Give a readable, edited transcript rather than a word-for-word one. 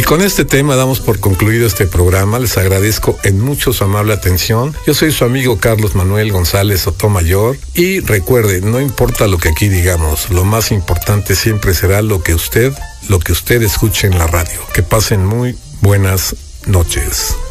con este tema damos por concluido este programa. Les agradezco en mucho su amable atención. Yo soy su amigo Carlos Manuel González Sotomayor y recuerde, no importa lo que aquí digamos, lo más importante siempre será lo que usted escuche en la radio. Que pasen muy buenas noches.